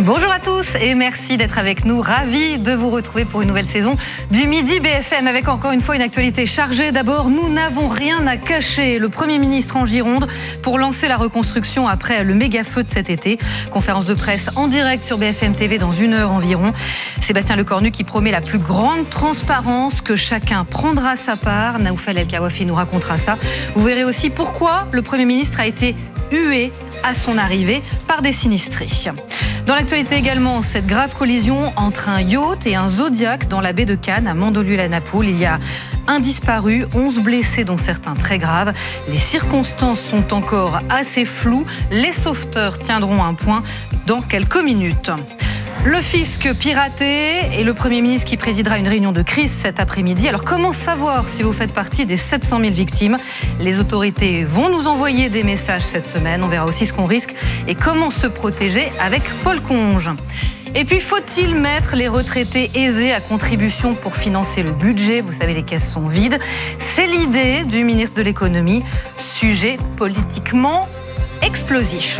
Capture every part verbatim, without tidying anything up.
Bonjour à tous et merci d'être avec nous. Ravi de vous retrouver pour une nouvelle saison du Midi B F M avec encore une fois une actualité chargée. D'abord, nous n'avons rien à cacher. Le Premier ministre en Gironde pour lancer la reconstruction après le méga feu de cet été. Conférence de presse en direct sur B F M T V dans une heure environ. Sébastien Lecornu qui promet la plus grande transparence, que chacun prendra sa part. Naoufal El Kawafi nous racontera ça. Vous verrez aussi pourquoi le Premier ministre a été hué à son arrivée par des sinistrés. Dans l'actualité également, cette grave collision entre un yacht et un Zodiac dans la baie de Cannes, à Mandelieu-la-Napoule. Il y a un disparu, onze blessés, dont certains très graves. Les circonstances sont encore assez floues. Les sauveteurs tiendront un point dans quelques minutes. Le fisc piraté et le Premier ministre qui présidera une réunion de crise cet après-midi. Alors comment savoir si vous faites partie des sept cent mille victimes ? Les autorités vont nous envoyer des messages cette semaine. On verra aussi ce qu'on risque et comment se protéger avec Paul Conge. Et puis, faut-il mettre les retraités aisés à contribution pour financer le budget ? Vous savez, les caisses sont vides. C'est l'idée du ministre de l'économie. Sujet politiquement explosif.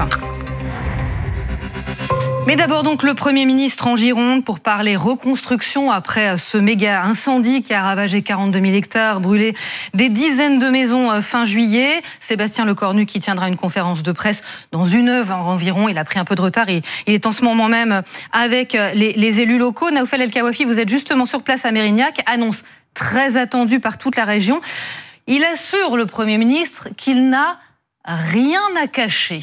Mais d'abord donc le Premier ministre en Gironde pour parler reconstruction après ce méga incendie qui a ravagé quarante-deux mille hectares, brûlé des dizaines de maisons fin juillet. Sébastien Lecornu qui tiendra une conférence de presse dans une heure environ. Il a pris un peu de retard. Il, il est en ce moment même avec les, les élus locaux. Naoufal El Kawafi, vous êtes justement sur place à Mérignac. Annonce très attendue par toute la région. Il assure, le Premier ministre, qu'il n'a rien à cacher.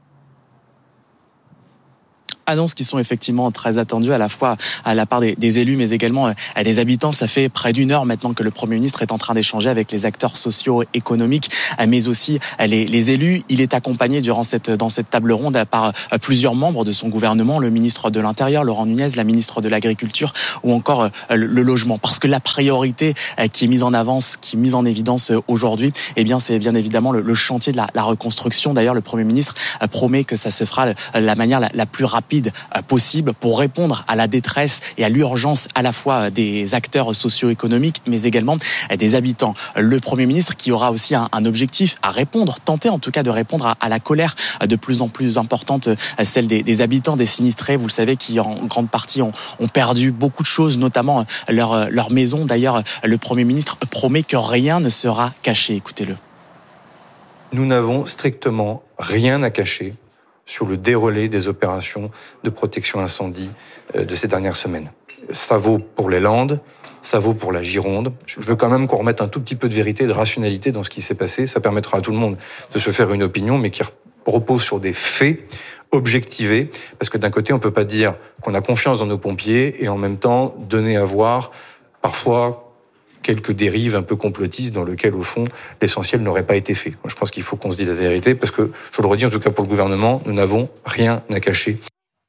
Annonces qui sont effectivement très attendues à la fois à la part des, des élus mais également à des habitants. Ça fait près d'une heure maintenant que le Premier ministre est en train d'échanger avec les acteurs socio-économiques mais aussi les, les élus. Il est accompagné durant cette, dans cette table ronde par plusieurs membres de son gouvernement, le ministre de l'Intérieur, Laurent Nunez, la ministre de l'Agriculture ou encore le, le logement. Parce que la priorité qui est mise en avance, qui est mise en évidence aujourd'hui, eh bien, c'est bien évidemment le, le chantier de la, la reconstruction. D'ailleurs, le Premier ministre promet que ça se fera de la manière la, la plus rapide possible pour répondre à la détresse et à l'urgence à la fois des acteurs socio-économiques mais également des habitants. Le Premier ministre qui aura aussi un, un objectif à répondre, tenter en tout cas de répondre à, à la colère de plus en plus importante, celle des, des habitants, des sinistrés, vous le savez, qui en grande partie ont, ont perdu beaucoup de choses, notamment leur, leur maison. D'ailleurs, le Premier ministre promet que rien ne sera caché. Écoutez-le. Nous n'avons strictement rien à cacher sur le déroulé des opérations de protection incendie de ces dernières semaines. Ça vaut pour les Landes, ça vaut pour la Gironde. Je veux quand même qu'on remette un tout petit peu de vérité, de rationalité dans ce qui s'est passé. Ça permettra à tout le monde de se faire une opinion, mais qui repose sur des faits objectivés. Parce que d'un côté, on ne peut pas dire qu'on a confiance dans nos pompiers et en même temps donner à voir parfois quelques dérives un peu complotistes dans lesquelles, au fond, l'essentiel n'aurait pas été fait. Moi, je pense qu'il faut qu'on se dise la vérité, parce que, je le redis, en tout cas pour le gouvernement, nous n'avons rien à cacher.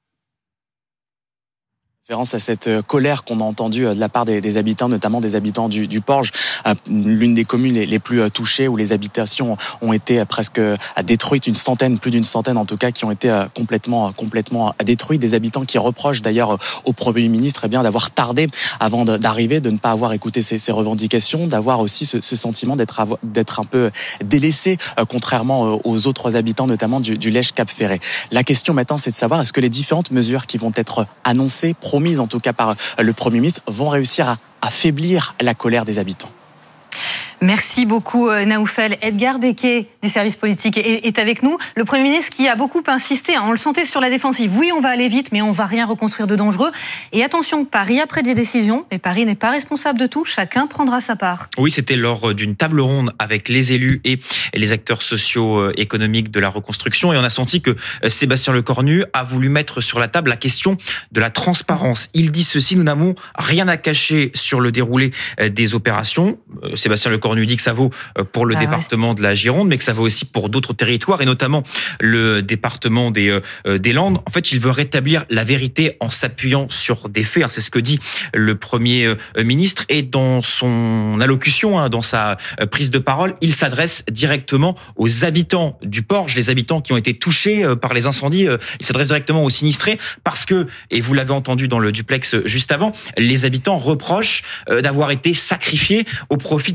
À cette colère qu'on a entendue de la part des, des habitants, notamment des habitants du, du Porge, l'une des communes les, les plus touchées où les habitations ont été presque détruites, une centaine, plus d'une centaine en tout cas, qui ont été complètement, complètement détruites. Des habitants qui reprochent d'ailleurs au Premier ministre eh bien, d'avoir tardé avant d'arriver, de ne pas avoir écouté ses, ses revendications, d'avoir aussi ce, ce sentiment d'être, d'être un peu délaissé, contrairement aux autres habitants, notamment du, du Lège-Cap-Ferret. La question maintenant, c'est de savoir est-ce que les différentes mesures qui vont être annoncées, promises en tout cas par le Premier ministre, vont réussir à affaiblir la colère des habitants. Merci beaucoup Naoufal. Edgar Becquet du service politique est, est avec nous. Le Premier ministre qui a beaucoup insisté, hein, on le sentait sur la défensive. Oui, on va aller vite, mais on va rien reconstruire de dangereux. Et attention, Paris a pris des décisions, mais Paris n'est pas responsable de tout. Chacun prendra sa part. Oui, c'était lors d'une table ronde avec les élus et les acteurs socio-économiques de la reconstruction. Et on a senti que Sébastien Lecornu a voulu mettre sur la table la question de la transparence. Il dit ceci: nous n'avons rien à cacher sur le déroulé des opérations. Sébastien Lecornu dit que ça vaut pour le bah, département ouais. de la Gironde, mais que ça vaut aussi pour d'autres territoires, et notamment le département des, euh, des Landes. En fait, il veut rétablir la vérité en s'appuyant sur des faits. C'est ce que dit le Premier ministre. Et dans son allocution, hein, dans sa prise de parole, il s'adresse directement aux habitants du Porge, les habitants qui ont été touchés par les incendies. Il s'adresse directement aux sinistrés parce que, et vous l'avez entendu dans le duplex juste avant, les habitants reprochent d'avoir été sacrifiés au profit de d'autres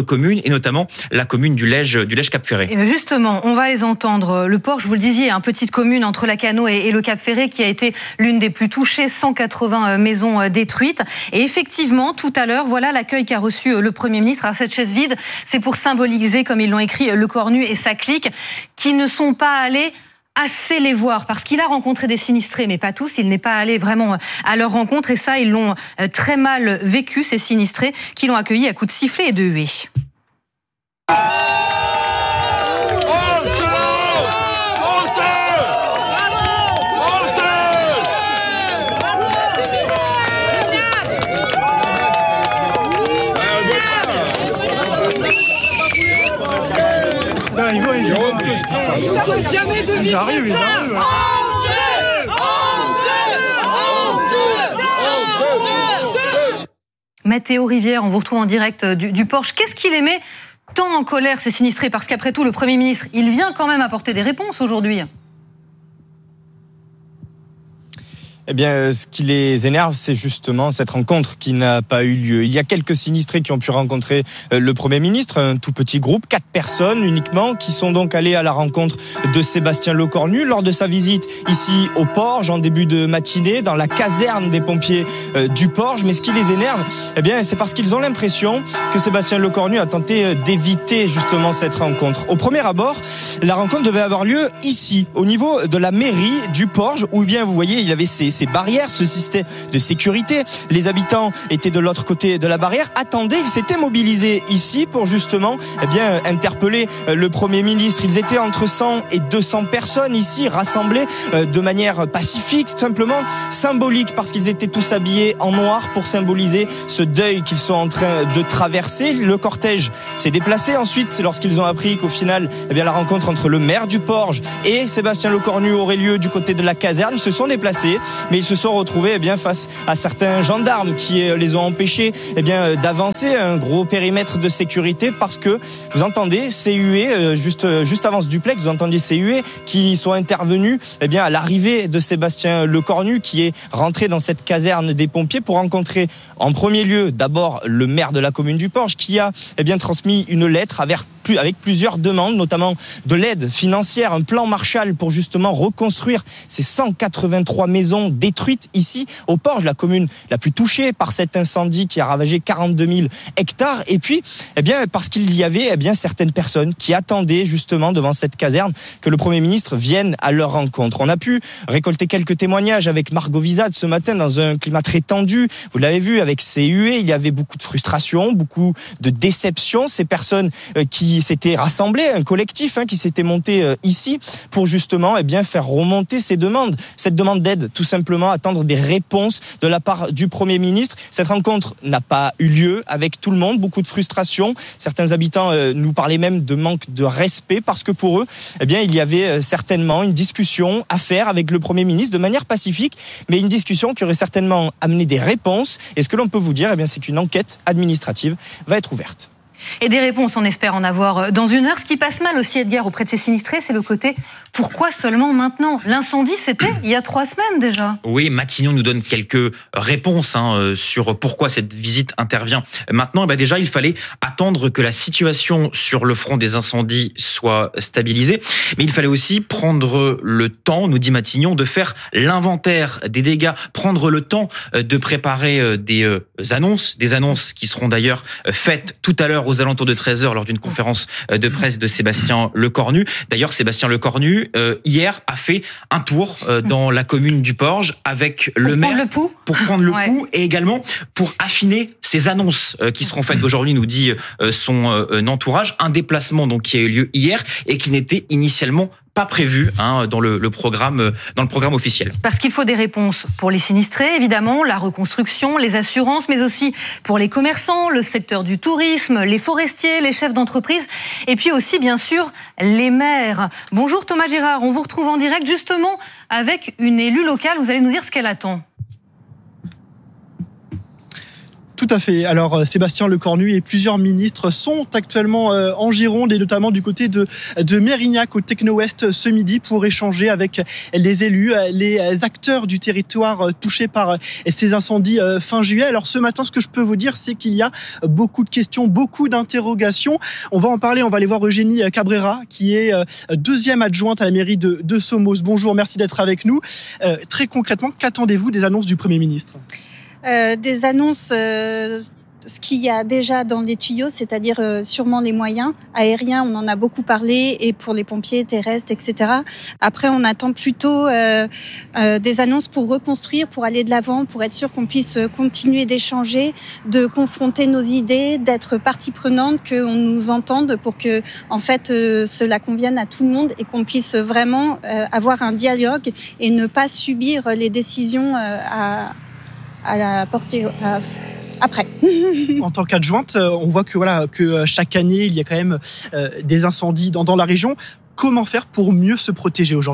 communes, et notamment la commune du Lège, du Lège-Cap-Ferré. Et justement, on va les entendre. Le Porge, vous le disiez, une petite commune entre Lacanau et, et le Cap-Ferré qui a été l'une des plus touchées, cent quatre-vingts maisons détruites. Et effectivement, tout à l'heure, voilà l'accueil qu'a reçu le Premier ministre. Alors cette chaise vide, c'est pour symboliser, comme ils l'ont écrit, le Cornu et sa clique, qui ne sont pas allés assez les voir, parce qu'il a rencontré des sinistrés, mais pas tous. Il n'est pas allé vraiment à leur rencontre, et ça, ils l'ont très mal vécu, ces sinistrés, qui l'ont accueilli à coups de sifflet et de huées. Jamais de ils arrivent, ils arrivent. Mathéo Rivière, on vous retrouve en direct du, du Porge. Qu'est-ce qu'il aimait tant en colère, ces sinistrés? Parce qu'après tout, le Premier ministre, il vient quand même apporter des réponses aujourd'hui. Eh bien, ce qui les énerve, c'est justement cette rencontre qui n'a pas eu lieu. Il y a quelques sinistrés qui ont pu rencontrer le Premier ministre, un tout petit groupe, quatre personnes uniquement, qui sont donc allés à la rencontre de Sébastien Lecornu lors de sa visite ici au Porge en début de matinée, dans la caserne des pompiers du Porge. Mais ce qui les énerve, eh bien, c'est parce qu'ils ont l'impression que Sébastien Lecornu a tenté d'éviter justement cette rencontre. Au premier abord, la rencontre devait avoir lieu ici, au niveau de la mairie du Porge, où bien vous voyez, il y avait ces ces barrières, ce système de sécurité. Les habitants étaient de l'autre côté de la barrière, attendaient, ils s'étaient mobilisés ici pour justement eh bien, interpeller le Premier ministre. Ils étaient entre cent et deux cents personnes ici, rassemblées de manière pacifique, tout simplement symbolique, parce qu'ils étaient tous habillés en noir pour symboliser ce deuil qu'ils sont en train de traverser. Le cortège s'est déplacé ensuite lorsqu'ils ont appris qu'au final, eh bien, la rencontre entre le maire du Porge et Sébastien Lecornu aurait lieu du côté de la caserne. Ils se sont déplacés, mais ils se sont retrouvés eh bien, face à certains gendarmes qui les ont empêchés eh bien, d'avancer, un gros périmètre de sécurité, parce que vous entendez ces huées, juste, juste avant ce duplex, vous entendiez ces huées qui sont intervenus eh bien, à l'arrivée de Sébastien Lecornu, qui est rentré dans cette caserne des pompiers pour rencontrer en premier lieu d'abord le maire de la commune du Porge, qui a eh bien, transmis une lettre avec avec plusieurs demandes, notamment de l'aide financière, un plan Marshall pour justement reconstruire ces cent quatre-vingt-trois maisons détruites ici au Porge, la commune la plus touchée par cet incendie qui a ravagé quarante-deux mille hectares. Et puis, eh bien, parce qu'il y avait eh bien, certaines personnes qui attendaient justement devant cette caserne que le Premier ministre vienne à leur rencontre. On a pu récolter quelques témoignages avec Margot Vizade ce matin dans un climat très tendu. Vous l'avez vu, avec ces huées, il y avait beaucoup de frustration, beaucoup de déception. Ces personnes euh, qui s'étaient rassemblés, un collectif hein, qui s'était monté euh, ici pour justement eh bien, faire remonter ces demandes, cette demande d'aide, tout simplement attendre des réponses de la part du Premier ministre. Cette rencontre n'a pas eu lieu avec tout le monde, beaucoup de frustration. Certains habitants euh, nous parlaient même de manque de respect, parce que pour eux, eh bien, il y avait euh, certainement une discussion à faire avec le Premier ministre de manière pacifique, mais une discussion qui aurait certainement amené des réponses. Et ce que l'on peut vous dire, eh bien, c'est qu'une enquête administrative va être ouverte. Et des réponses, on espère en avoir dans une heure. Ce qui passe mal aussi, Edgar, auprès de ces sinistrés, c'est le côté « pourquoi seulement maintenant ?» L'incendie, c'était il y a trois semaines déjà. Oui, Matignon nous donne quelques réponses hein, sur pourquoi cette visite intervient maintenant. Et bien déjà, il fallait attendre que la situation sur le front des incendies soit stabilisée. Mais il fallait aussi prendre le temps, nous dit Matignon, de faire l'inventaire des dégâts, prendre le temps de préparer des annonces, des annonces qui seront d'ailleurs faites tout à l'heure aux alentours de treize heures lors d'une conférence de presse de Sébastien Lecornu. D'ailleurs, Sébastien Lecornu, euh, hier, a fait un tour euh, dans la commune du Porge avec pour le maire. Prendre le pouls. Pour prendre le ouais. pouls et également pour affiner ces annonces euh, qui seront faites aujourd'hui, nous dit euh, son euh, entourage. Un déplacement donc qui a eu lieu hier et qui n'était initialement pas prévu hein, dans le, le programme dans le programme officiel. Parce qu'il faut des réponses pour les sinistrés, évidemment, la reconstruction, les assurances, mais aussi pour les commerçants, le secteur du tourisme, les forestiers, les chefs d'entreprise, et puis aussi, bien sûr, les maires. Bonjour Thomas Gérard, on vous retrouve en direct justement avec une élue locale. Vous allez nous dire ce qu'elle attend. Tout à fait. Alors Sébastien Lecornu et plusieurs ministres sont actuellement en Gironde et notamment du côté de, de Mérignac au Techno-Ouest ce midi pour échanger avec les élus, les acteurs du territoire touchés par ces incendies fin juillet. Alors ce matin, ce que je peux vous dire, c'est qu'il y a beaucoup de questions, beaucoup d'interrogations. On va en parler, on va aller voir Eugénie Cabrera qui est deuxième adjointe à la mairie de, de Somos. Bonjour, merci d'être avec nous. Euh, très concrètement, qu'attendez-vous des annonces du Premier ministre ? Euh, des annonces, euh, ce qu'il y a déjà dans les tuyaux, c'est-à-dire euh, sûrement les moyens aériens, on en a beaucoup parlé, et pour les pompiers terrestres, et cetera. Après, on attend plutôt euh, euh, des annonces pour reconstruire, pour aller de l'avant, pour être sûr qu'on puisse continuer d'échanger, de confronter nos idées, d'être partie prenante, qu'on nous entende pour que, en fait, euh, cela convienne à tout le monde et qu'on puisse vraiment euh, avoir un dialogue et ne pas subir les décisions euh, à à la postérité après. En tant qu'adjointe, on voit que voilà que chaque année il y a quand même euh, des incendies dans, dans la région. Comment faire pour mieux se protéger aujourd'hui ?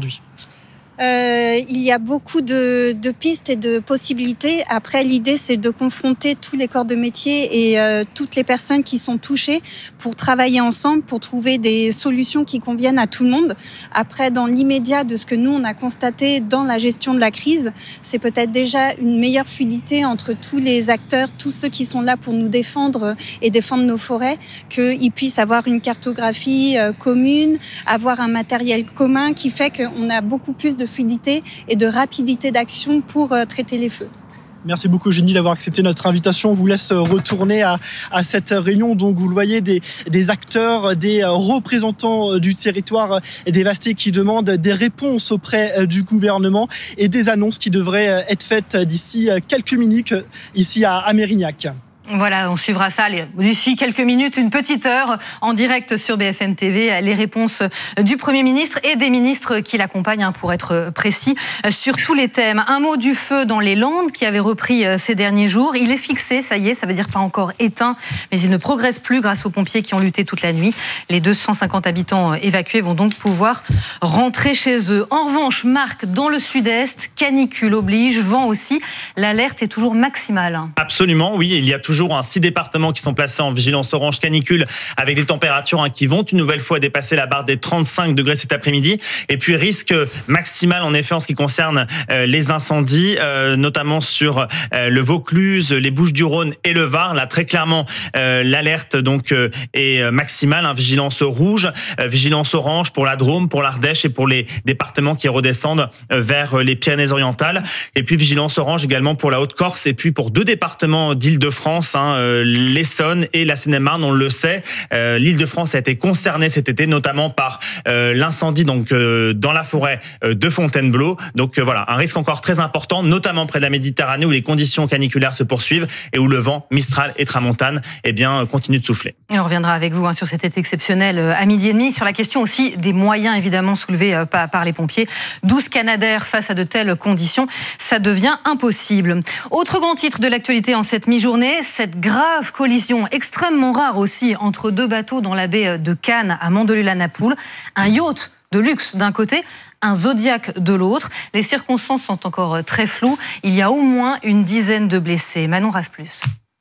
Euh, il y a beaucoup de, de pistes et de possibilités. Après, l'idée, c'est de confronter tous les corps de métier et euh, toutes les personnes qui sont touchées pour travailler ensemble, pour trouver des solutions qui conviennent à tout le monde. Après, dans l'immédiat de ce que nous, on a constaté dans la gestion de la crise, c'est peut-être déjà une meilleure fluidité entre tous les acteurs, tous ceux qui sont là pour nous défendre et défendre nos forêts, qu'ils puissent avoir une cartographie euh, commune, avoir un matériel commun qui fait qu'on a beaucoup plus de fluidité et de rapidité d'action pour euh, traiter les feux. Merci beaucoup Eugénie d'avoir accepté notre invitation. On vous laisse retourner à, à cette réunion. Donc vous le voyez, des, des acteurs, des représentants du territoire dévasté qui demandent des réponses auprès du gouvernement et des annonces qui devraient être faites d'ici quelques minutes ici à, à Mérignac. Voilà, on suivra ça d'ici quelques minutes, une petite heure, en direct sur B F M T V, les réponses du Premier ministre et des ministres qui l'accompagnent, pour être précis, sur tous les thèmes. Un mot du feu dans les Landes qui avait repris ces derniers jours. Il est fixé, ça y est, ça veut dire pas encore éteint, mais il ne progresse plus grâce aux pompiers qui ont lutté toute la nuit. Les deux cent cinquante habitants évacués vont donc pouvoir rentrer chez eux. En revanche, Marc, dans le sud-est, canicule oblige, vent aussi, l'alerte est toujours maximale. Absolument, oui, il y a toujours Toujours, hein, six départements qui sont placés en vigilance orange canicule avec des températures hein, qui vont une nouvelle fois dépasser la barre des trente-cinq degrés cet après-midi. Et puis risque maximal en effet en ce qui concerne euh, les incendies, euh, notamment sur euh, le Vaucluse, les Bouches-du-Rhône et le Var. Là très clairement euh, l'alerte donc euh, est maximale, hein, vigilance rouge, euh, vigilance orange pour la Drôme, pour l'Ardèche et pour les départements qui redescendent euh, vers les Pyrénées-Orientales. Et puis vigilance orange également pour la Haute-Corse et puis pour deux départements d'Île-de-France. Hein, euh, l'Essonne et la Seine-et-Marne, on le sait. Euh, L'Île-de-France a été concernée cet été, notamment par euh, l'incendie donc euh, dans la forêt euh, de Fontainebleau. Donc euh, voilà, un risque encore très important, notamment près de la Méditerranée où les conditions caniculaires se poursuivent et où le vent Mistral et Tramontane eh bien, continue de souffler. Et on reviendra avec vous hein, sur cet été exceptionnel euh, à midi et demi, sur la question aussi des moyens évidemment soulevés euh, par, par les pompiers. douze Canadair face à de telles conditions, ça devient impossible. Autre grand titre de l'actualité en cette mi-journée, cette grave collision extrêmement rare aussi entre deux bateaux dans la baie de Cannes à Mandelieu-la-Napoule. Un yacht de luxe d'un côté, un Zodiac de l'autre. Les circonstances sont encore très floues. Il y a au moins une dizaine de blessés. Manon Rasplus.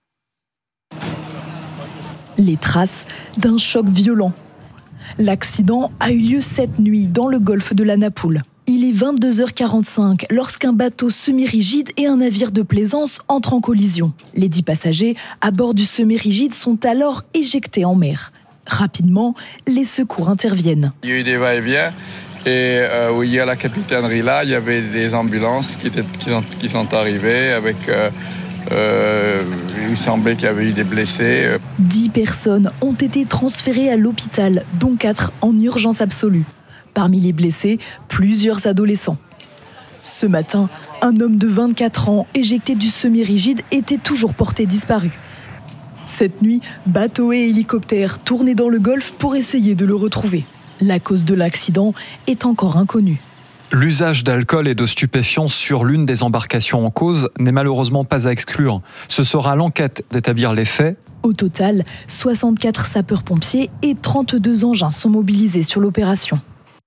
Les traces d'un choc violent. L'accident a eu lieu cette nuit dans le golfe de la Napoule. Il est vingt-deux heures quarante-cinq lorsqu'un bateau semi-rigide et un navire de plaisance entrent en collision. Les dix passagers à bord du semi-rigide sont alors éjectés en mer. Rapidement, les secours interviennent. Il y a eu des va-et-vient et euh, où il y a la capitainerie là, il y avait des ambulances qui, étaient, qui, sont, qui sont arrivées avec... Euh, euh, il semblait qu'il y avait eu des blessés. Dix personnes ont été transférées à l'hôpital, dont quatre en urgence absolue. Parmi les blessés, plusieurs adolescents. Ce matin, un homme de vingt-quatre ans, éjecté du semi-rigide, était toujours porté disparu. Cette nuit, bateaux et hélicoptères tournaient dans le golfe pour essayer de le retrouver. La cause de l'accident est encore inconnue. L'usage d'alcool et de stupéfiants sur l'une des embarcations en cause n'est malheureusement pas à exclure. Ce sera à l'enquête d'établir les faits. Au total, soixante-quatre sapeurs-pompiers et trente-deux engins sont mobilisés sur l'opération.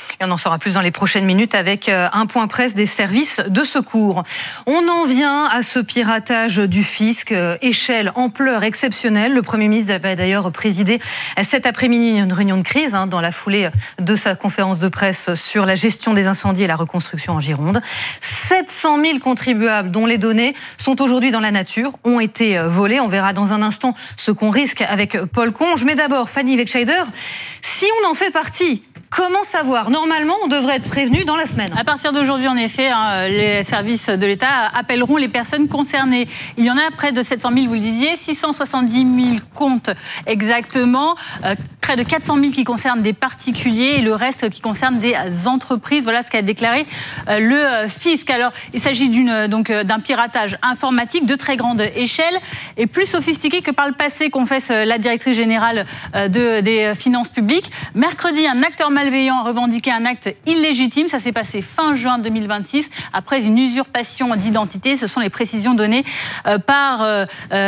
Et on en saura plus dans les prochaines minutes avec un point presse des services de secours. On en vient à ce piratage du fisc, échelle, ampleur exceptionnelle. Le Premier ministre a d'ailleurs présidé cet après-midi une réunion de crise hein, dans la foulée de sa conférence de presse sur la gestion des incendies et la reconstruction en Gironde. sept cent mille contribuables dont les données sont aujourd'hui dans la nature ont été volées. On verra dans un instant ce qu'on risque avec Paul Conge. Mais d'abord, Fanny Wegscheider, si on en fait partie, comment savoir ? Normalement, on devrait être prévenu dans la semaine. À partir d'aujourd'hui, en effet, hein, les services de l'État appelleront les personnes concernées. Il y en a près de sept cent mille, vous le disiez, six cent soixante-dix mille comptes exactement, euh, près de quatre cent mille qui concernent des particuliers et le reste qui concerne des entreprises. Voilà ce qu'a déclaré euh, le fisc. Alors, il s'agit d'une, donc, d'un piratage informatique de très grande échelle et plus sophistiqué que par le passé, confesse la directrice générale euh, de, des finances publiques. Mercredi, un acteur malveillant a revendiqué un acte illégitime. Ça s'est passé fin juin deux mille vingt-six après une usurpation d'identité. Ce sont les précisions données euh, par, euh,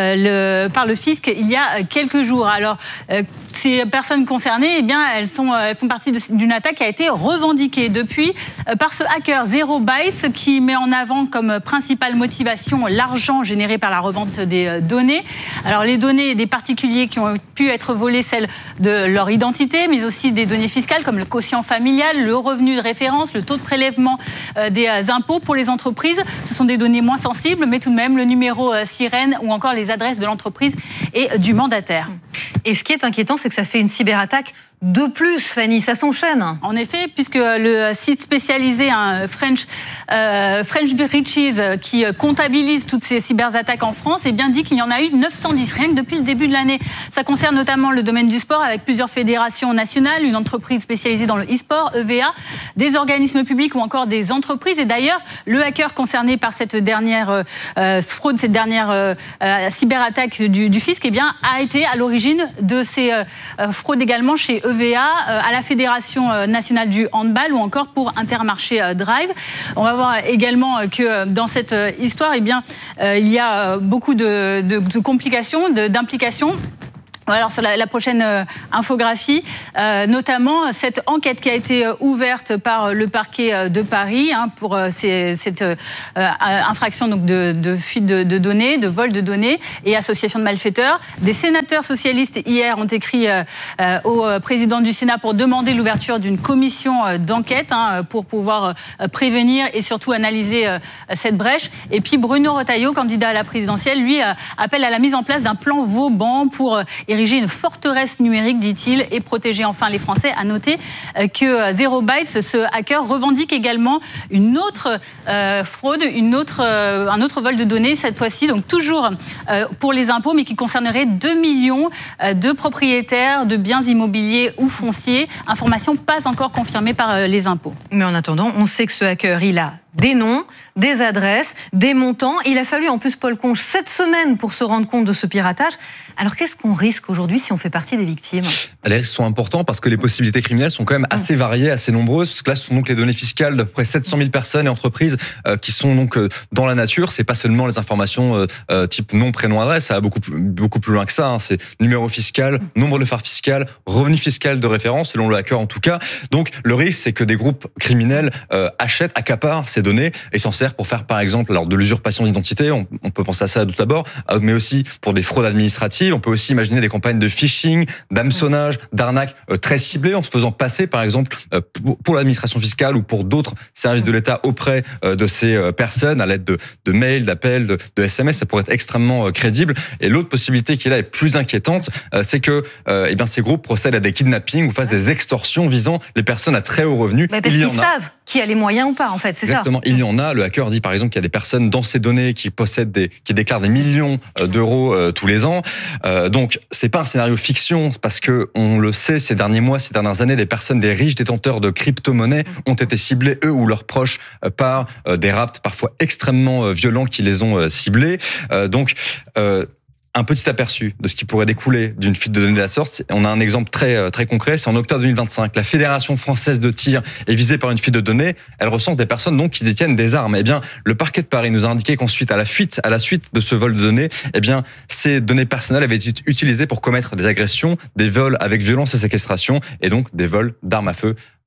le, par le fisc il y a quelques jours. Alors, euh, ces personnes concernées, eh bien, elles, sont, elles font partie de, d'une attaque qui a été revendiquée depuis euh, par ce hacker Zero Bytes qui met en avant comme principale motivation l'argent généré par la revente des euh, données. Alors, les données des particuliers qui ont pu être volées, celles de leur identité, mais aussi des données fiscales comme le quotient familial, le revenu de référence, le taux de prélèvement euh, des euh, impôts pour les entreprises. Ce sont des données moins sensibles, mais tout de même le numéro euh, sirène ou encore les adresses de l'entreprise et euh, du mandataire. Et ce qui est inquiétant, c'est que ça fait une cyberattaque de plus, Fanny, ça s'enchaîne. En effet, puisque le site spécialisé hein, French, euh, French Breaches, qui comptabilise toutes ces cyberattaques en France, eh bien dit qu'il y en a eu neuf cent dix rien que depuis le début de l'année. Ça concerne notamment le domaine du sport avec plusieurs fédérations nationales, une entreprise spécialisée dans le e-sport, E V A, des organismes publics ou encore des entreprises. Et d'ailleurs, le hacker concerné par cette dernière euh, fraude, cette dernière euh, cyberattaque du, du fisc, eh bien a été à l'origine de ces euh, fraudes également chez E V A, à la Fédération nationale du handball ou encore pour Intermarché Drive. On va voir également que dans cette histoire, eh bien, il y a beaucoup de, de, de complications, de, d'implications. Alors sur la, la prochaine euh, infographie, euh, notamment cette enquête qui a été euh, ouverte par le parquet euh, de Paris hein, pour euh, ces, cette euh, infraction donc de, de fuite de, de données, de vol de données et association de malfaiteurs. Des sénateurs socialistes hier ont écrit euh, euh, au président du Sénat pour demander l'ouverture d'une commission euh, d'enquête hein, pour pouvoir euh, prévenir et surtout analyser euh, cette brèche. Et puis Bruno Retailleau, candidat à la présidentielle, lui euh, appelle à la mise en place d'un plan Vauban pour euh, ériger une forteresse numérique, dit-il, et protéger enfin les Français. À noter que Zero Bytes, ce hacker, revendique également une autre euh, fraude, une autre, euh, un autre vol de données, cette fois-ci, donc toujours euh, pour les impôts, mais qui concernerait deux millions de propriétaires de biens immobiliers ou fonciers. Information pas encore confirmée par euh, les impôts. Mais en attendant, on sait que ce hacker, il a des noms, des adresses, des montants. Il a fallu en plus, Paul Conge, sept semaines pour se rendre compte de ce piratage. Alors qu'est-ce qu'on risque aujourd'hui si on fait partie des victimes ? Les risques sont importants parce que les possibilités criminelles sont quand même assez variées, assez nombreuses. Parce que là, ce sont donc les données fiscales d'à peu près sept cent mille personnes et entreprises euh, qui sont donc euh, dans la nature. C'est pas seulement les informations euh, euh, type nom, prénom, adresse. Ça va beaucoup plus, beaucoup plus loin que ça. Hein. C'est numéro fiscal, nombre de phare fiscal, revenu fiscal de référence, selon le hacker en tout cas. Donc le risque, c'est que des groupes criminels euh, achètent, accaparent ces données et s'en servent pour faire par exemple alors de l'usurpation d'identité. On, on peut penser à ça tout d'abord, mais aussi pour des fraudes administratives. On peut aussi imaginer des campagnes de phishing, d'hameçonnage, d'arnaque euh, très ciblées en se faisant passer par exemple euh, pour, pour l'administration fiscale ou pour d'autres services de l'État auprès euh, de ces euh, personnes à l'aide de, de mails, d'appels, de, de S M S. Ça pourrait être extrêmement euh, crédible. Et l'autre possibilité qui est là est plus inquiétante, euh, c'est que euh, eh bien, ces groupes procèdent à des kidnappings ou fassent des extorsions visant les personnes à très haut revenu. Bah parce qu'ils savent qui a les moyens ou pas, en fait, c'est Exactement. ça. Il y en a. Le hacker dit par exemple qu'il y a des personnes dans ces données qui possèdent des, qui déclarent des millions d'euros euh, tous les ans. Euh, donc c'est pas un scénario fiction, parce que on le sait, ces derniers mois, ces dernières années, les personnes, des riches détenteurs de crypto-monnaies ont été ciblés, eux ou leurs proches, euh, par euh, des rapts parfois extrêmement euh, violents qui les ont euh, ciblés. Euh, donc euh, un petit aperçu de ce qui pourrait découler d'une fuite de données de la sorte. On a un exemple très très concret, c'est en octobre deux mille vingt-cinq. La Fédération française de tir est visée par une fuite de données. Elle recense des personnes donc qui détiennent des armes. Eh bien, le parquet de Paris nous a indiqué qu'ensuite, à la fuite, à la suite de ce vol de données, eh bien, ces données personnelles avaient été utilisées pour commettre des agressions, des vols avec violence et séquestration, et donc des vols d'armes à feu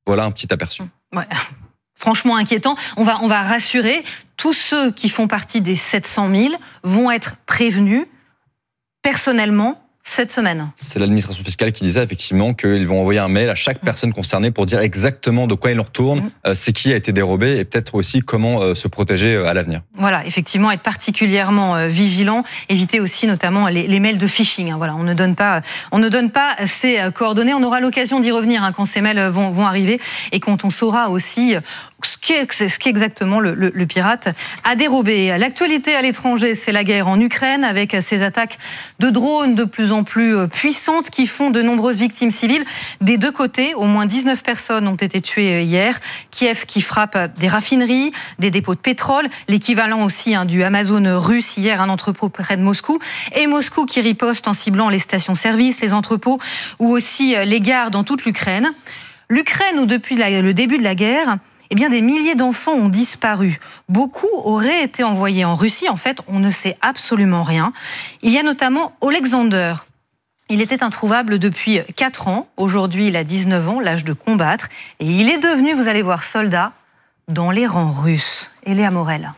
Voilà un petit aperçu. Ouais. Franchement inquiétant. On va, on va rassurer, tous ceux qui font partie des sept cent mille vont être prévenus personnellement cette semaine. C'est l'administration fiscale qui disait effectivement qu'ils vont envoyer un mail à chaque personne concernée pour dire exactement de quoi il en retourne, mmh. euh, c'est qui a été dérobé et peut-être aussi comment euh, se protéger euh, à l'avenir. Voilà, effectivement, être particulièrement euh, vigilant, éviter aussi notamment les, les mails de phishing. Hein, voilà, on ne donne pas, on ne donne pas ces coordonnées. On aura l'occasion d'y revenir hein, quand ces mails vont, vont arriver et quand on saura aussi ce qu'est, ce qu'est exactement le, le, le pirate a dérobé. L'actualité à l'étranger, c'est la guerre en Ukraine avec ces attaques de drones de plus en plus puissantes qui font de nombreuses victimes civiles des deux côtés. Au moins dix-neuf personnes ont été tuées hier. Kiev qui frappe des raffineries, des dépôts de pétrole, l'équivalent aussi hein, du Amazon russe hier, un entrepôt près de Moscou, et Moscou qui riposte en ciblant les stations-service, les entrepôts ou aussi les gares dans toute l'Ukraine. L'Ukraine où depuis la, le début de la guerre, eh bien, des milliers d'enfants ont disparu. Beaucoup auraient été envoyés en Russie. En fait, on ne sait absolument rien. Il y a notamment Alexander. Il était introuvable depuis quatre ans. Aujourd'hui, il a dix-neuf ans, l'âge de combattre. Et il est devenu, vous allez voir, soldat dans les rangs russes. Eléa Morel.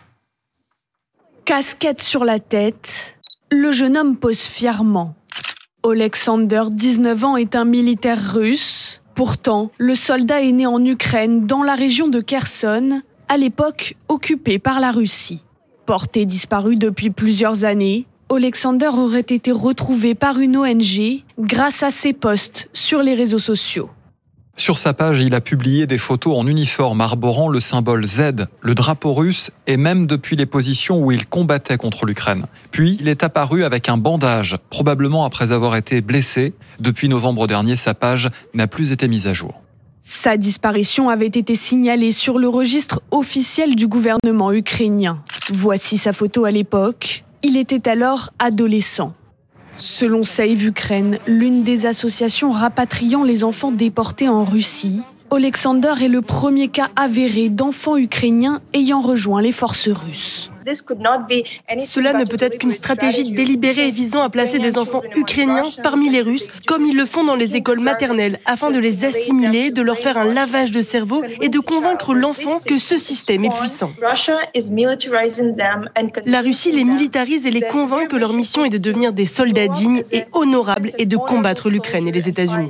Casquette sur la tête, le jeune homme pose fièrement. Alexander, dix-neuf ans, est un militaire russe. Pourtant, le soldat est né en Ukraine, dans la région de Kherson, à l'époque occupée par la Russie. Porté disparu depuis plusieurs années, Alexander aurait été retrouvé par une O N G grâce à ses posts sur les réseaux sociaux. Sur sa page, il a publié des photos en uniforme arborant le symbole Z, le drapeau russe, et même depuis les positions où il combattait contre l'Ukraine. Puis, il est apparu avec un bandage, probablement après avoir été blessé. Depuis novembre dernier, sa page n'a plus été mise à jour. Sa disparition avait été signalée sur le registre officiel du gouvernement ukrainien. Voici sa photo à l'époque. Il était alors adolescent. Selon Save Ukraine, l'une des associations rapatriant les enfants déportés en Russie, Alexander est le premier cas avéré d'enfants ukrainiens ayant rejoint les forces russes. Cela ne peut être qu'une stratégie délibérée visant à placer des enfants ukrainiens parmi les Russes, comme ils le font dans les écoles maternelles, afin de les assimiler, de leur faire un lavage de cerveau et de convaincre l'enfant que ce système est puissant. La Russie les militarise et les convainc que leur mission est de devenir des soldats dignes et honorables et de combattre l'Ukraine et les États-Unis.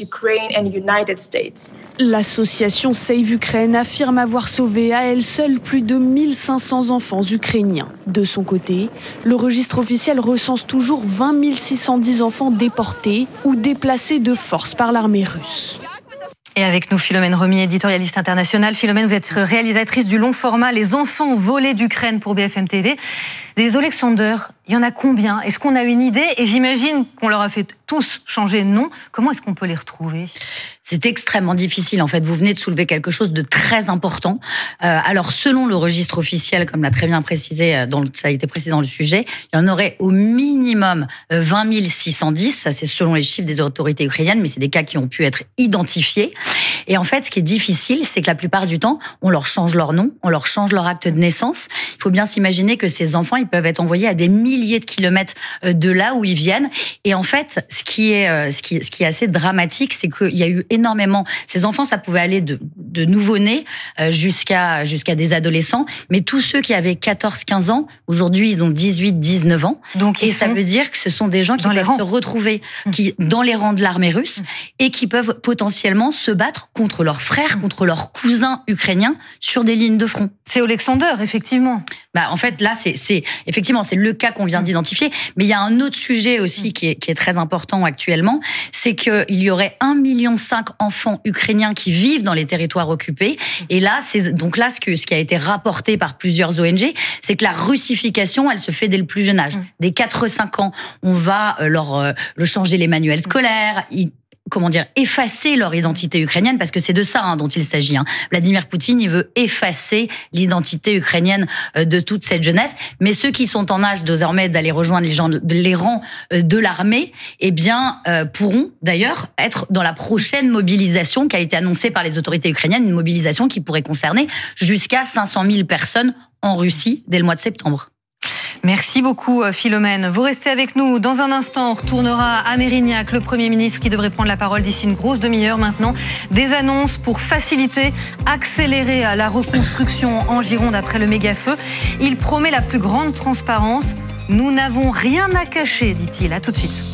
L'association Save Ukraine affirme avoir sauvé à elle seule plus de mille cinq cents enfants ukrainiens. De son côté, le registre officiel recense toujours vingt mille six cent dix enfants déportés ou déplacés de force par l'armée russe. Et avec nous, Philomène Remy, éditorialiste internationale. Philomène, vous êtes réalisatrice du long format Les enfants volés d'Ukraine pour B F M T V. Des Alexander, il y en a combien? Est-ce qu'on a une idée? Et j'imagine qu'on leur a fait tous changer de nom. Comment est-ce qu'on peut les retrouver? C'est extrêmement difficile, en fait. Vous venez de soulever quelque chose de très important. Euh, alors, selon le registre officiel, comme l'a très bien précisé, dans le, ça a été précisé dans le sujet, il y en aurait au minimum vingt mille six cent dix. Ça, c'est selon les chiffres des autorités ukrainiennes, mais c'est des cas qui ont pu être identifiés. Et en fait, ce qui est difficile, c'est que la plupart du temps, on leur change leur nom, on leur change leur acte de naissance. Il faut bien s'imaginer que ces enfants, ils peuvent être envoyés à des milliers de kilomètres de là où ils viennent. Et en fait, ce qui est, ce qui, ce qui est assez dramatique, c'est qu'il y a eu énormément... Ces enfants, ça pouvait aller de, de nouveau-nés jusqu'à, jusqu'à des adolescents. Mais tous ceux qui avaient quatorze quinze ans, aujourd'hui, ils ont dix-huit dix-neuf ans. Donc, et ça veut dire que ce sont des gens qui peuvent se retrouver qui, dans les rangs de l'armée russe et qui peuvent potentiellement se battre contre leurs frères, contre leurs cousins ukrainiens sur des lignes de front. C'est Alexander, effectivement. Bah, en fait, là, c'est, c'est effectivement, c'est le cas qu'on vient d'identifier. Mais il y a un autre sujet aussi qui est, qui est très important actuellement, c'est qu'il y aurait un virgule cinq million enfants ukrainiens qui vivent dans les territoires occupés. Et là, c'est donc là ce, que, ce qui a été rapporté par plusieurs O N G, c'est que la russification, elle se fait dès le plus jeune âge. Dès quatre cinq ans, on va leur, euh, leur changer les manuels scolaires. Ils, comment dire, effacer leur identité ukrainienne, parce que c'est de ça hein, dont il s'agit. Hein. Vladimir Poutine, il veut effacer l'identité ukrainienne de toute cette jeunesse. Mais ceux qui sont en âge désormais d'aller rejoindre les, gens, les rangs de l'armée, eh bien, euh, pourront d'ailleurs être dans la prochaine mobilisation qui a été annoncée par les autorités ukrainiennes, une mobilisation qui pourrait concerner jusqu'à cinq cent mille personnes en Russie dès le mois de septembre. Merci beaucoup Philomène. Vous restez avec nous. Dans un instant, on retournera à Mérignac, le Premier ministre qui devrait prendre la parole d'ici une grosse demi-heure maintenant. Des annonces pour faciliter, accélérer la reconstruction en Gironde après le méga-feu. Il promet la plus grande transparence. Nous n'avons rien à cacher, dit-il. À tout de suite.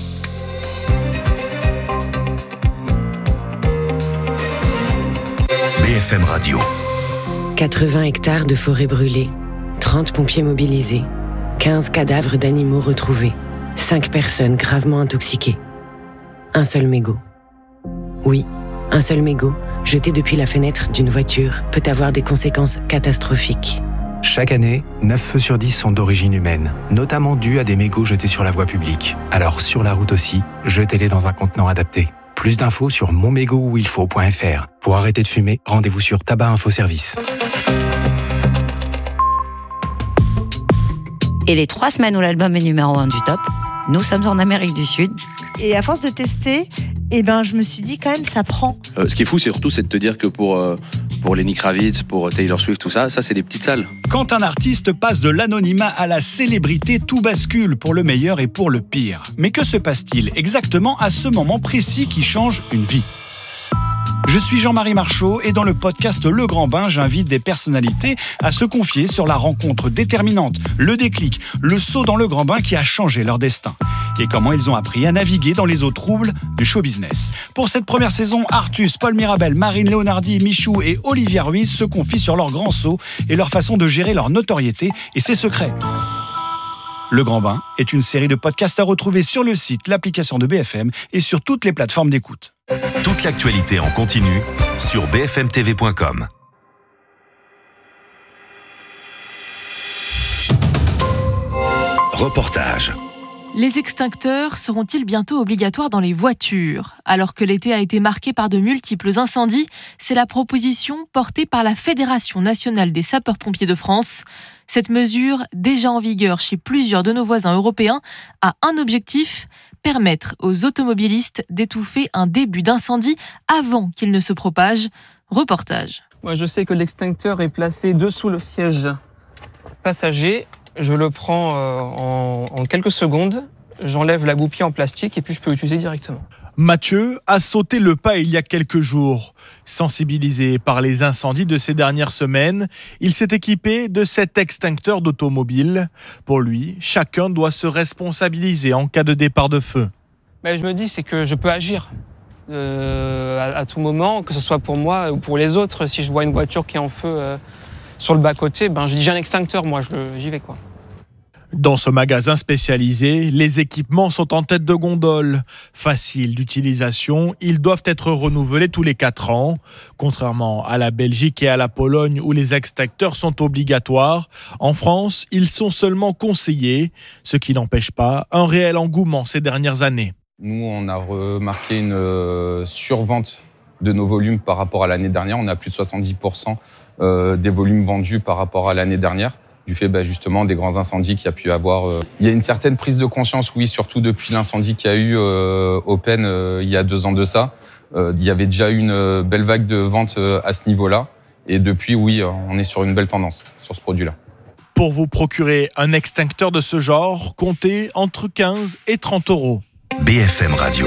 B F M Radio. quatre-vingts hectares de forêt brûlée, trente pompiers mobilisés, quinze cadavres d'animaux retrouvés, cinq personnes gravement intoxiquées. Un seul mégot. Oui, un seul mégot, jeté depuis la fenêtre d'une voiture, peut avoir des conséquences catastrophiques. Chaque année, neuf feux sur dix sont d'origine humaine, notamment dus à des mégots jetés sur la voie publique. Alors sur la route aussi, jetez-les dans un contenant adapté. Plus d'infos sur mon mégot où il faut point f r. Pour arrêter de fumer, rendez-vous sur Tabac Info Service. Et les trois semaines où l'album est numéro un du top, nous sommes en Amérique du Sud. Et à force de tester, eh ben, je me suis dit quand même, ça prend. Euh, ce qui est fou, c'est surtout c'est de te dire que pour, euh, pour Lenny Kravitz, pour Taylor Swift, tout ça, ça c'est des petites salles. Quand un artiste passe de l'anonymat à la célébrité, tout bascule pour le meilleur et pour le pire. Mais que se passe-t-il exactement à ce moment précis qui change une vie ? Je suis Jean-Marie Marchaud et dans le podcast Le Grand Bain, j'invite des personnalités à se confier sur la rencontre déterminante, le déclic, le saut dans le grand bain qui a changé leur destin. Et comment ils ont appris à naviguer dans les eaux troubles du show business. Pour cette première saison, Artus, Paul Mirabel, Marine Léonardi, Michou et Olivia Ruiz se confient sur leur grand saut et leur façon de gérer leur notoriété et ses secrets. Le Grand Bain est une série de podcasts à retrouver sur le site, l'application de B F M et sur toutes les plateformes d'écoute. Toute l'actualité en continu sur b f m t v point com. Reportage. Les extincteurs seront-ils bientôt obligatoires dans les voitures ? Alors que l'été a été marqué par de multiples incendies, c'est la proposition portée par la Fédération nationale des sapeurs-pompiers de France. Cette mesure, déjà en vigueur chez plusieurs de nos voisins européens, a un objectif : permettre aux automobilistes d'étouffer un début d'incendie avant qu'il ne se propage. Reportage. Moi, je sais que l'extincteur est placé dessous le siège passager. Je le prends en, en quelques secondes, j'enlève la goupille en plastique et puis je peux l'utiliser directement. Mathieu a sauté le pas il y a quelques jours. Sensibilisé par les incendies de ces dernières semaines, il s'est équipé de cet extincteur d'automobile. Pour lui, chacun doit se responsabiliser en cas de départ de feu. Ben, je me dis c'est que je peux agir euh, à, à tout moment, que ce soit pour moi ou pour les autres. Si je vois une voiture qui est en feu euh, sur le bas-côté, ben, je dis j'ai un extincteur, moi je, j'y vais quoi. Dans ce magasin spécialisé, les équipements sont en tête de gondole. Faciles d'utilisation, ils doivent être renouvelés tous les quatre ans. Contrairement à la Belgique et à la Pologne où les extincteurs sont obligatoires, en France, ils sont seulement conseillés, ce qui n'empêche pas un réel engouement ces dernières années. Nous, on a remarqué une euh, survente de nos volumes par rapport à l'année dernière. On a plus de soixante-dix pour cent euh, des volumes vendus par rapport à l'année dernière, du fait bah, justement des grands incendies qu'il y a pu avoir. Euh. Il y a une certaine prise de conscience, oui, surtout depuis l'incendie qu'il y a eu euh, au Pen euh, il y a deux ans de ça. Euh, il y avait déjà eu une belle vague de vente euh, à ce niveau-là. Et depuis, oui, on est sur une belle tendance sur ce produit-là. Pour vous procurer un extincteur de ce genre, comptez entre quinze et trente euros. B F M Radio.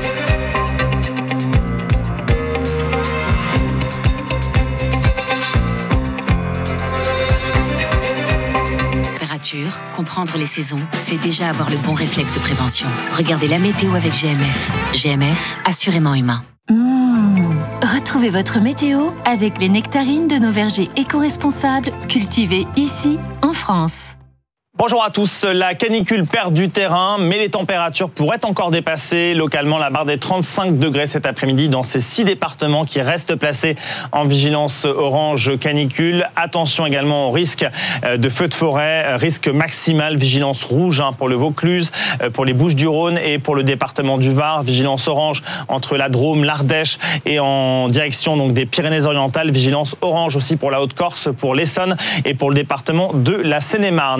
Comprendre les saisons, c'est déjà avoir le bon réflexe de prévention. Regardez la météo avec G M F. G M F, assurément humain. Mmh. Retrouvez votre météo avec les nectarines de nos vergers éco-responsables cultivés ici, en France. Bonjour à tous. La canicule perd du terrain, mais les températures pourraient encore dépasser localement la barre des trente-cinq degrés cet après-midi dans ces six départements qui restent placés en vigilance orange canicule. Attention également au risque de feux de forêt, risque maximal, vigilance rouge pour le Vaucluse, pour les Bouches-du-Rhône et pour le département du Var. Vigilance orange entre la Drôme, l'Ardèche et en direction donc des Pyrénées-Orientales. Vigilance orange aussi pour la Haute-Corse, pour l'Essonne et pour le département de la Seine-et-Marne. Avec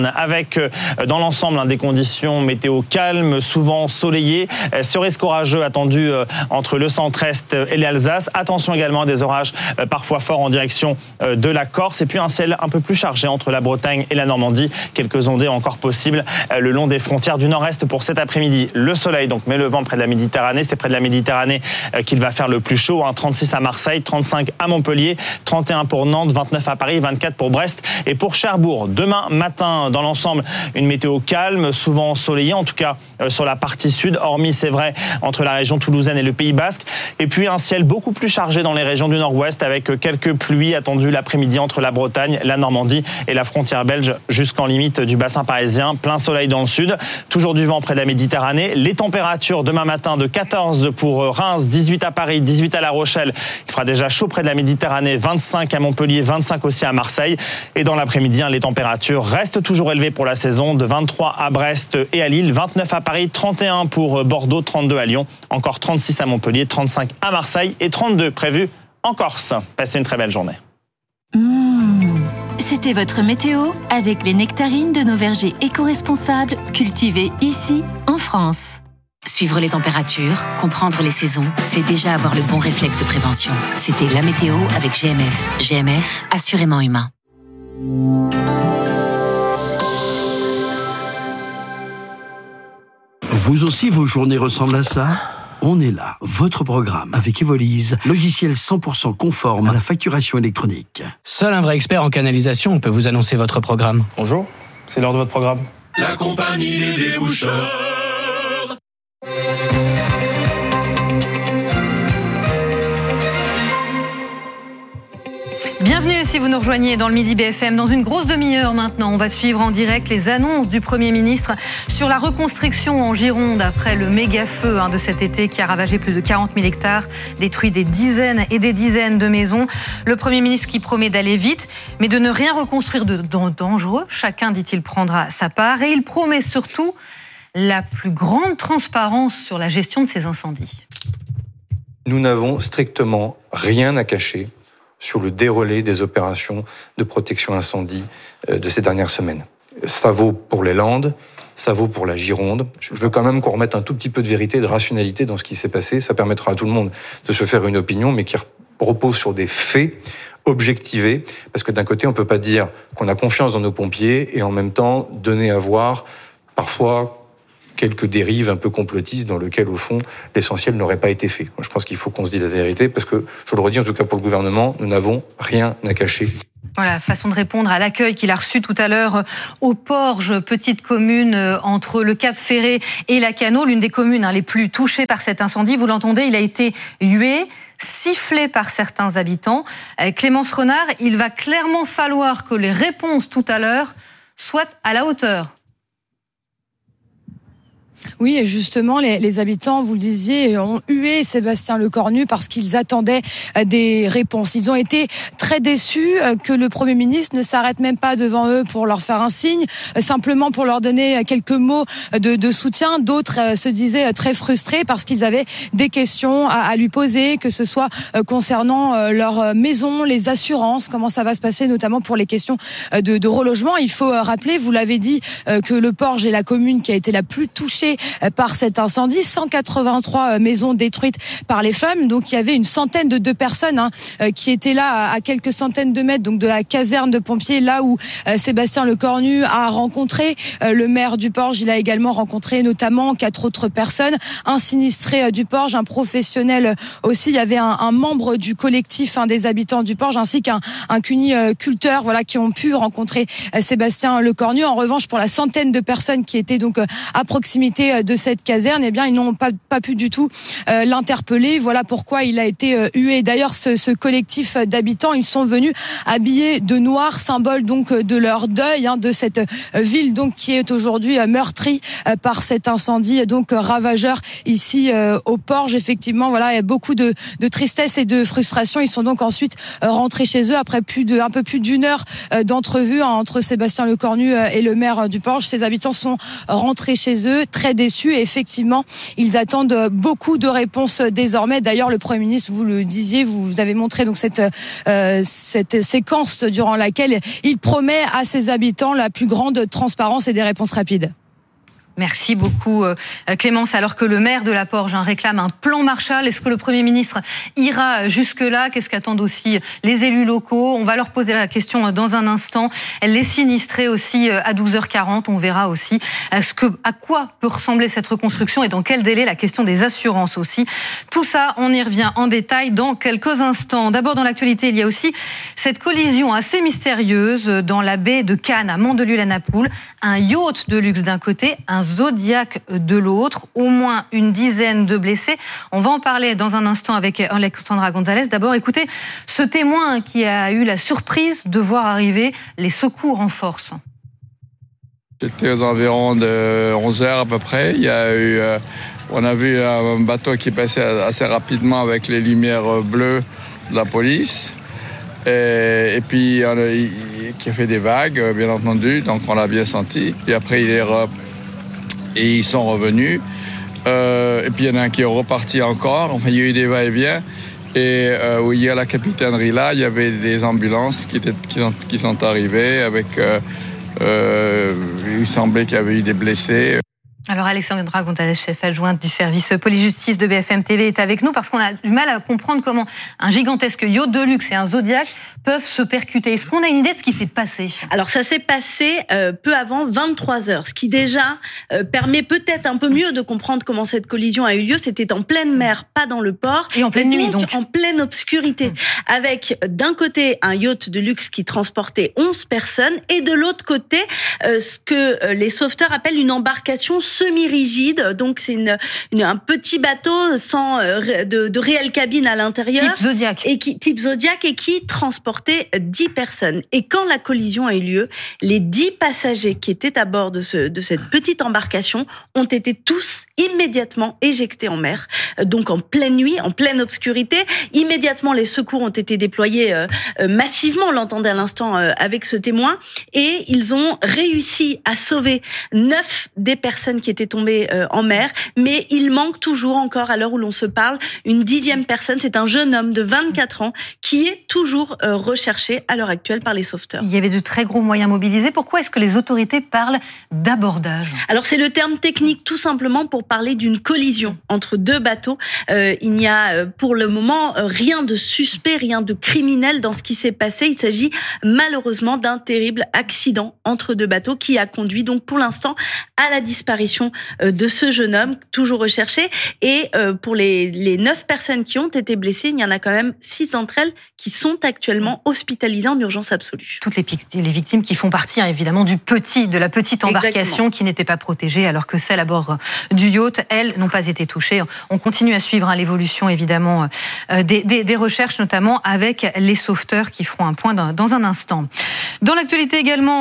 avec dans l'ensemble des conditions météo calmes, souvent ensoleillées. Ce risque orageux attendu entre le centre-est et l'Alsace. Attention également à des orages parfois forts en direction de la Corse. Et puis un ciel un peu plus chargé entre la Bretagne et la Normandie. Quelques ondées encore possibles le long des frontières du nord-est pour cet après-midi. Le soleil donc met le vent près de la Méditerranée. C'est près de la Méditerranée qu'il va faire le plus chaud. trente-six à Marseille, trente-cinq à Montpellier, trente et un pour Nantes, vingt-neuf à Paris, vingt-quatre pour Brest et pour Cherbourg. Demain matin, dans l'ensemble, une météo calme, souvent ensoleillée, en tout cas sur la partie sud, hormis, c'est vrai, entre la région toulousaine et le Pays Basque. Et puis un ciel beaucoup plus chargé dans les régions du nord-ouest avec quelques pluies attendues l'après-midi entre la Bretagne, la Normandie et la frontière belge jusqu'en limite du bassin parisien. Plein soleil dans le sud, toujours du vent près de la Méditerranée. Les températures demain matin de quatorze pour Reims, dix-huit à Paris, dix-huit à La Rochelle. Il fera déjà chaud près de la Méditerranée, vingt-cinq à Montpellier, vingt-cinq aussi à Marseille. Et dans l'après-midi, les températures restent toujours élevées pour la saison, de vingt-trois à Brest et à Lille, vingt-neuf à Paris, trente et un pour Bordeaux, trente-deux à Lyon, encore trente-six à Montpellier, trente-cinq à Marseille et trente-deux prévus en Corse. Passez une très belle journée. Mmh. C'était votre météo avec les nectarines de nos vergers éco-responsables cultivés ici en France. Suivre les températures, comprendre les saisons, c'est déjà avoir le bon réflexe de prévention. C'était la météo avec G M F. G M F, assurément humain. Vous aussi, vos journées ressemblent à ça ? On est là, votre programme, avec Evolise, logiciel cent pour cent conforme à la facturation électronique. Seul un vrai expert en canalisation peut vous annoncer votre programme. Bonjour, c'est l'heure de votre programme. La compagnie des déboucheurs. Bienvenue si vous nous rejoignez dans le Midi B F M. Dans une grosse demi-heure maintenant, on va suivre en direct les annonces du Premier ministre sur la reconstruction en Gironde après le méga feu de cet été qui a ravagé plus de quarante mille hectares, détruit des dizaines et des dizaines de maisons. Le Premier ministre qui promet d'aller vite, mais de ne rien reconstruire de dangereux. Chacun, dit-il, prendra sa part. Et il promet surtout la plus grande transparence sur la gestion de ces incendies. Nous n'avons strictement rien à cacher sur le déroulé des opérations de protection incendie de ces dernières semaines. Ça vaut pour les Landes, ça vaut pour la Gironde. Je veux quand même qu'on remette un tout petit peu de vérité et de rationalité dans ce qui s'est passé. Ça permettra à tout le monde de se faire une opinion, mais qui repose sur des faits objectivés. Parce que d'un côté, on ne peut pas dire qu'on a confiance dans nos pompiers et en même temps donner à voir parfois quelques dérives un peu complotistes dans lesquelles, au fond, l'essentiel n'aurait pas été fait. Je pense qu'il faut qu'on se dise la vérité, parce que, je le redis, en tout cas pour le gouvernement, nous n'avons rien à cacher. Voilà, façon de répondre à l'accueil qu'il a reçu tout à l'heure au Porge, petite commune entre le Cap Ferré et Lacanau, l'une des communes les plus touchées par cet incendie. Vous l'entendez, il a été hué, sifflé par certains habitants. Clémence Renard, il va clairement falloir que les réponses tout à l'heure soient à la hauteur. Oui, et justement, les, les habitants, vous le disiez, ont hué Sébastien Lecornu parce qu'ils attendaient des réponses. Ils ont été très déçus que le Premier ministre ne s'arrête même pas devant eux pour leur faire un signe, simplement pour leur donner quelques mots de, de soutien. D'autres se disaient très frustrés parce qu'ils avaient des questions à, à lui poser, que ce soit concernant leur maison, les assurances, comment ça va se passer, notamment pour les questions de, de relogement. Il faut rappeler, vous l'avez dit, que le Porge est la commune qui a été la plus touchée par cet incendie, cent quatre-vingt-trois maisons détruites par les flammes. Donc il y avait une centaine de, de personnes hein, qui étaient là à quelques centaines de mètres donc de la caserne de pompiers, là où euh, Sébastien Lecornu a rencontré euh, le maire du Porge. Il a également rencontré notamment quatre autres personnes, un sinistré euh, du Porge, un professionnel aussi. Il y avait un, un membre du collectif hein, des habitants du Porge, ainsi qu'un un cuniculteur, voilà, qui ont pu rencontrer euh, Sébastien Lecornu. En revanche, pour la centaine de personnes qui étaient donc euh, à proximité de cette caserne, eh bien, ils n'ont pas, pas pu du tout euh, l'interpeller. Voilà pourquoi il a été euh, hué. D'ailleurs, ce, ce collectif d'habitants, ils sont venus habillés de noir, symbole donc de leur deuil, hein, de cette ville donc qui est aujourd'hui meurtrie euh, par cet incendie donc ravageur ici euh, au Porge. Effectivement, voilà, il y a beaucoup de, de tristesse et de frustration. Ils sont donc ensuite euh, rentrés chez eux après plus de, un peu plus d'une heure euh, d'entrevue hein, entre Sébastien Lecornu euh, et le maire euh, du Porge. Ces habitants sont rentrés chez eux très très déçus. Et effectivement, ils attendent beaucoup de réponses désormais. D'ailleurs, le Premier ministre, vous le disiez, vous avez montré donc cette, euh, cette séquence durant laquelle il promet à ses habitants la plus grande transparence et des réponses rapides. Merci beaucoup Clémence. Alors que le maire de La Porge hein, réclame un plan Marshall, est-ce que le Premier ministre ira jusque-là? Qu'est-ce qu'attendent aussi les élus locaux? On va leur poser la question dans un instant. Les sinistrés aussi à douze heures quarante. On verra aussi ce que, à quoi peut ressembler cette reconstruction et dans quel délai. La question des assurances aussi. Tout ça, on y revient en détail dans quelques instants. D'abord, dans l'actualité, il y a aussi cette collision assez mystérieuse dans la baie de Cannes à Mandelieu-la-Napoule. Un yacht de luxe d'un côté, un Zodiac de l'autre, au moins une dizaine de blessés. On va en parler dans un instant avec Alexandra Gonzalez. D'abord, écoutez ce témoin qui a eu la surprise de voir arriver les secours en force. C'était aux environs de onze heures à peu près. Il y a eu, euh, on a vu un bateau qui passait assez rapidement avec les lumières bleues de la police. Et, et puis, on a, il, qui a fait des vagues, bien entendu, donc on l'a bien senti. Puis après, il est re... et ils sont revenus. Euh, et puis il y en a un qui est reparti encore. Enfin, il y a eu des va-et-vient. Et euh, où il y a la capitainerie là, il y avait des ambulances qui, étaient, qui, sont, qui sont arrivées avec. Euh, euh, il semblait qu'il y avait eu des blessés. Alors Alexandra Gonzalez, chef adjointe du service police-justice de B F M T V, est avec nous parce qu'on a du mal à comprendre comment un gigantesque yacht de luxe et un Zodiac peuvent se percuter. Est-ce qu'on a une idée de ce qui s'est passé? Alors ça s'est passé euh, peu avant vingt-trois heures, ce qui déjà euh, permet peut-être un peu mieux de comprendre comment cette collision a eu lieu. C'était en pleine mer, pas dans le port. Et en pleine et nuit donc. En pleine obscurité, mmh. avec d'un côté un yacht de luxe qui transportait onze personnes et de l'autre côté euh, ce que euh, les sauveteurs appellent une embarcation semi-rigide, donc c'est une, une, un petit bateau sans euh, de, de réelle cabine à l'intérieur. Type Zodiac. Et qui, type Zodiac et qui transportait dix personnes. Et quand la collision a eu lieu, les dix passagers qui étaient à bord de, ce, de cette petite embarcation ont été tous immédiatement éjectés en mer. Donc en pleine nuit, en pleine obscurité. Immédiatement, les secours ont été déployés euh, massivement, on l'entendait à l'instant euh, avec ce témoin, et ils ont réussi à sauver neuf des personnes qui étaient tombées euh, en mer, mais il manque toujours encore, à l'heure où l'on se parle, une dixième personne. C'est un jeune homme de vingt-quatre ans qui est toujours euh, recherché à l'heure actuelle par les sauveteurs. Il y avait de très gros moyens mobilisés. Pourquoi est-ce que les autorités parlent d'abordage? Alors c'est le terme technique tout simplement pour parler d'une collision entre deux bateaux. Euh, il n'y a euh, pour le moment euh, rien de suspect, rien de criminel dans ce qui s'est passé. Il s'agit malheureusement d'un terrible accident entre deux bateaux qui a conduit donc pour l'instant à la disparition euh, de ce jeune homme toujours recherché. Et euh, pour les, les neuf personnes qui ont été blessées, il y en a quand même six d'entre elles qui sont actuellement hospitalisées en urgence absolue. Toutes les, les victimes qui font partie hein, évidemment du petit, de la petite embarcation. Exactement. Qui n'était pas protégée, alors que celles à bord du yacht, elles, n'ont pas été touchées. On continue à suivre hein, l'évolution évidemment euh, des, des, des recherches, notamment avec les sauveteurs qui feront un point dans, dans un instant. Dans l'actualité également,